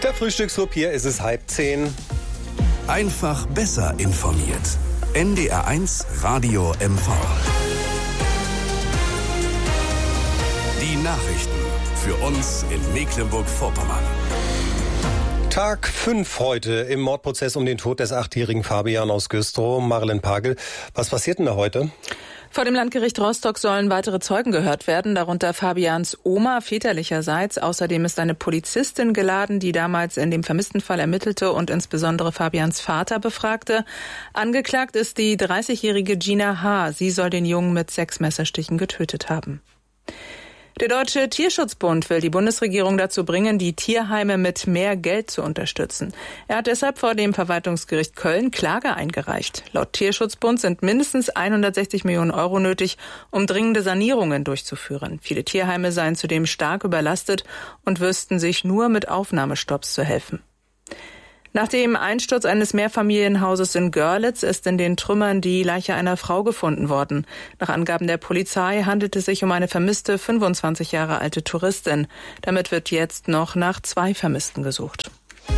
Der Frühstücksclub, hier ist es 9:30. Einfach besser informiert. NDR1 Radio MV. Die Nachrichten für uns in Mecklenburg-Vorpommern. Tag 5 heute im Mordprozess um den Tod des 8-jährigen Fabian aus Güstrow. Marilyn Pagel, was passiert denn da heute? Vor dem Landgericht Rostock sollen weitere Zeugen gehört werden, darunter Fabians Oma väterlicherseits. Außerdem ist eine Polizistin geladen, die damals in dem vermissten Fall ermittelte und insbesondere Fabians Vater befragte. Angeklagt ist die 30-jährige Gina H. Sie soll den Jungen mit 6 Messerstichen getötet haben. Der Deutsche Tierschutzbund will die Bundesregierung dazu bringen, die Tierheime mit mehr Geld zu unterstützen. Er hat deshalb vor dem Verwaltungsgericht Köln Klage eingereicht. Laut Tierschutzbund sind mindestens 160 Millionen Euro nötig, um dringende Sanierungen durchzuführen. Viele Tierheime seien zudem stark überlastet und wüssten sich nur mit Aufnahmestopps zu helfen. Nach dem Einsturz eines Mehrfamilienhauses in Görlitz ist in den Trümmern die Leiche einer Frau gefunden worden. Nach Angaben der Polizei handelt es sich um eine vermisste 25 Jahre alte Touristin. Damit wird jetzt noch nach 2 Vermissten gesucht.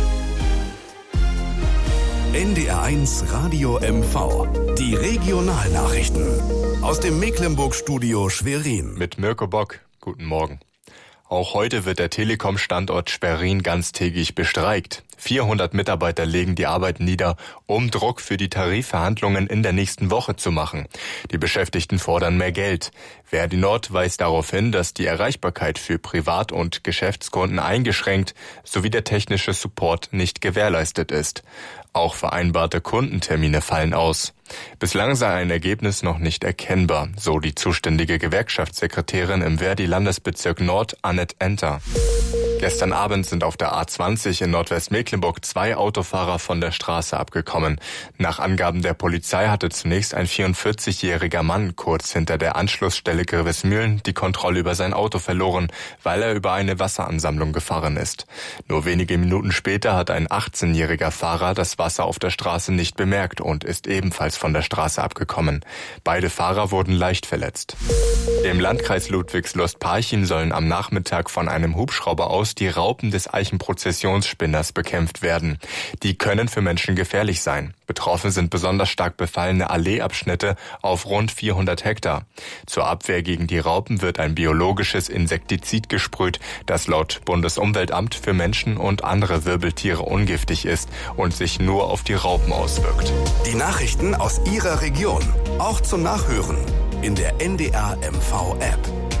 NDR1 Radio MV. Die Regionalnachrichten. Aus dem Mecklenburg-Studio Schwerin. Mit Mirko Bock. Guten Morgen. Auch heute wird der Telekom-Standort Schwerin ganztägig bestreikt. 400 Mitarbeiter legen die Arbeit nieder, um Druck für die Tarifverhandlungen in der nächsten Woche zu machen. Die Beschäftigten fordern mehr Geld. Verdi Nord weist darauf hin, dass die Erreichbarkeit für Privat- und Geschäftskunden eingeschränkt sowie der technische Support nicht gewährleistet ist. Auch vereinbarte Kundentermine fallen aus. Bislang sei ein Ergebnis noch nicht erkennbar, so die zuständige Gewerkschaftssekretärin im Verdi-Landesbezirk Nord, Annette Enter. Gestern Abend sind auf der A20 in Nordwestmecklenburg 2 Autofahrer von der Straße abgekommen. Nach Angaben der Polizei hatte zunächst ein 44-jähriger Mann kurz hinter der Anschlussstelle Grevesmühlen die Kontrolle über sein Auto verloren, weil er über eine Wasseransammlung gefahren ist. Nur wenige Minuten später hat ein 18-jähriger Fahrer das Wasser auf der Straße nicht bemerkt und ist ebenfalls von der Straße abgekommen. Beide Fahrer wurden leicht verletzt. Im Landkreis Ludwigslust-Parchim sollen am Nachmittag von einem Hubschrauber aus die Raupen des Eichenprozessionsspinners bekämpft werden. Die können für Menschen gefährlich sein. Betroffen sind besonders stark befallene Alleeabschnitte auf rund 400 Hektar. Zur Abwehr gegen die Raupen wird ein biologisches Insektizid gesprüht, das laut Bundesumweltamt für Menschen und andere Wirbeltiere ungiftig ist und sich nur auf die Raupen auswirkt. Die Nachrichten aus Ihrer Region, auch zum Nachhören in der NDR MV App.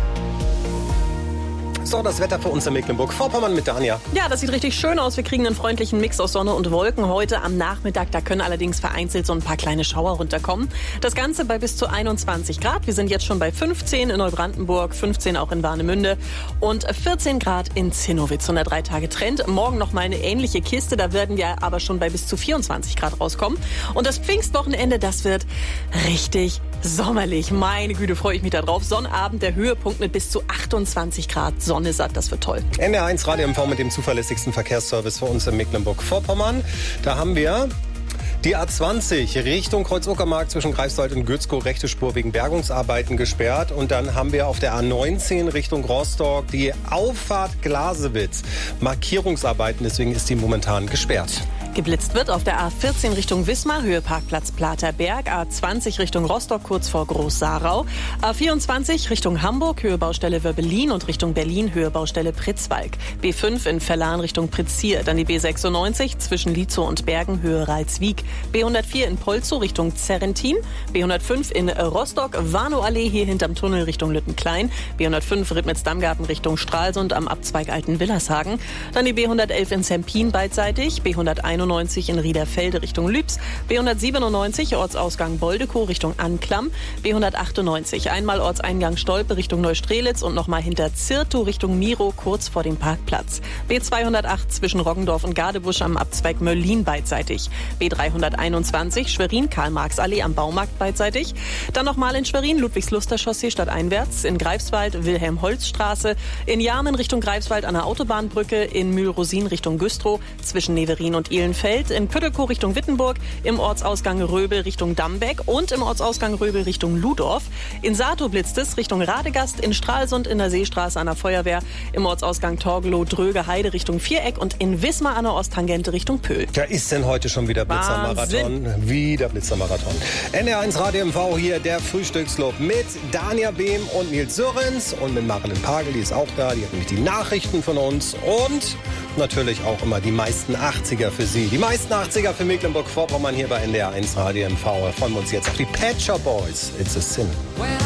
So, das Wetter für uns in Mecklenburg-Vorpommern mit Dania. Ja, das sieht richtig schön aus. Wir kriegen einen freundlichen Mix aus Sonne und Wolken heute am Nachmittag. Da können allerdings vereinzelt so ein paar kleine Schauer runterkommen. Das Ganze bei bis zu 21 Grad. Wir sind jetzt schon bei 15 in Neubrandenburg, 15 auch in Warnemünde und 14 Grad in Zinnowitz. Und der 3-Tage-Trend. Morgen noch mal eine ähnliche Kiste. Da werden wir aber schon bei bis zu 24 Grad rauskommen. Und das Pfingstwochenende, das wird richtig sommerlich. Meine Güte, freue ich mich da drauf. Sonnabend, der Höhepunkt mit bis zu 28 Grad. Sonne satt, das wird toll. NDR1 Radio MV mit dem zuverlässigsten Verkehrsservice für uns in Mecklenburg-Vorpommern. Da haben wir die A20 Richtung Kreuz-Uckermark zwischen Greifswald und Gützkow, rechte Spur wegen Bergungsarbeiten gesperrt. Und dann haben wir auf der A19 Richtung Rostock die Auffahrt Glasewitz. Markierungsarbeiten, deswegen ist die momentan gesperrt. Geblitzt wird auf der A14 Richtung Wismar, Höhe Parkplatz Platerberg, A20 Richtung Rostock, kurz vor Groß-Sarau, A24 Richtung Hamburg, Höhe Baustelle Wörbelin und Richtung Berlin, Höhe Baustelle Pritzwalk, B5 in Verlan Richtung Pritzsier, dann die B96 zwischen Lietzow und Bergen, Höhe Ralswiek, B104 in Polzow Richtung Zerrentin, B105 in Rostock, Warnow-Allee hier hinterm Tunnel Richtung Lüttenklein, B105 Ribnitz-Dammgarten Richtung Stralsund am Abzweig Alten-Willershagen, dann die B111 in Zempin beidseitig, B191 in Riederfelde Richtung Lübs, B197 Ortsausgang Boldekow Richtung Anklam, B198 einmal Ortseingang Stolpe Richtung Neustrelitz und nochmal hinter Zirtow Richtung Miro kurz vor dem Parkplatz, B208 zwischen Roggendorf und Gadebusch am Abzweig Möllin beidseitig, B321 Schwerin Karl-Marx-Allee am Baumarkt beidseitig, dann nochmal in Schwerin Ludwigsluster Chaussee stadteinwärts, in Greifswald Wilhelm-Holz-Straße, in Jarmen Richtung Greifswald an der Autobahnbrücke, in Mühlrosin Richtung Güstrow zwischen Neverin und Ihlen Rheinfeld, in Püttelkow Richtung Wittenburg, im Ortsausgang Röbel Richtung Dambeck und im Ortsausgang Röbel Richtung Ludorf. In Sato blitzt es Richtung Radegast, in Stralsund in der Seestraße an der Feuerwehr, im Ortsausgang Torgelow Dröge Heide Richtung Viereck und in Wismar an der Osttangente Richtung Pöhl. Da ist denn heute schon wieder Blitzermarathon. Wieder Blitzermarathon. NDR1 Radio MV hier, der Frühstücksclub mit Dania Behm und Nils Sörens und mit Marilyn Pagel, die ist auch da, die hat nämlich die Nachrichten von uns und natürlich auch immer die meisten 80er für Sie. Die meisten 80er für Mecklenburg-Vorpommern hier bei NDR1 Radio MV. Da freuen wir uns jetzt auf die Pet Shop Boys. It's a Sin.